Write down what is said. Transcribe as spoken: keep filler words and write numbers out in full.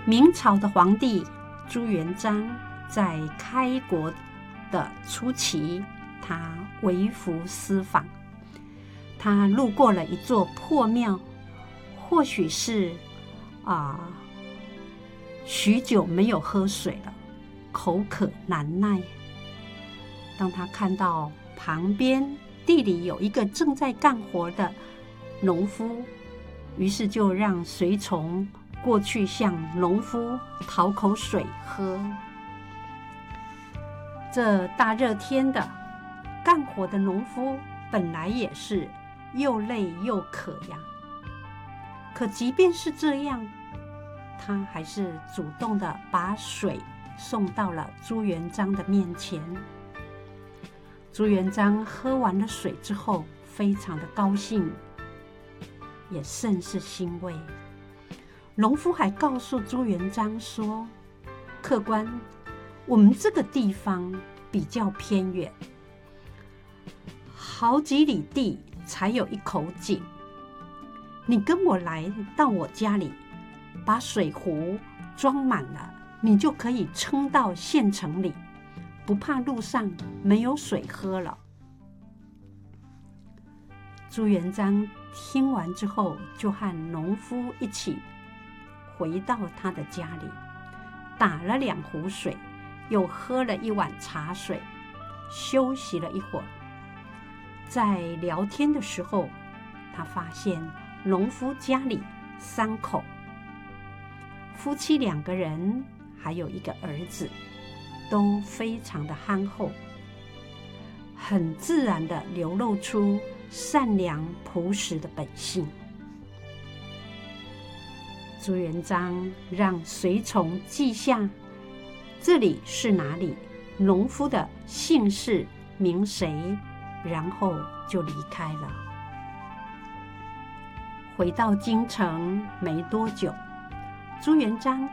明朝的皇帝朱元璋在开国的初期，他微服私访，他路过了一座破庙，或许是啊、呃、许久没有喝水了，口渴难耐。当他看到旁边地里有一个正在干活的农夫，于是就让随从过去向农夫讨口水喝。这大热天的，干活的农夫本来也是又累又渴呀。可即便是这样，他还是主动的把水送到了朱元璋的面前。朱元璋喝完了水之后，非常的高兴，也甚是欣慰。农夫还告诉朱元璋说：“客官，我们这个地方比较偏远，好几里地才有一口井。你跟我来到我家里，把水壶装满了，你就可以撑到县城里，不怕路上没有水喝了。”朱元璋听完之后，就和农夫一起回到他的家里，打了两壶水，又喝了一碗茶水，休息了一会儿。在聊天的时候，他发现农夫家里三口，夫妻两个人，还有一个儿子，都非常的憨厚，很自然地流露出善良朴实的本性。朱元璋让随从记下这里是哪里，农夫的姓氏名谁，然后就离开了。回到京城没多久，朱元璋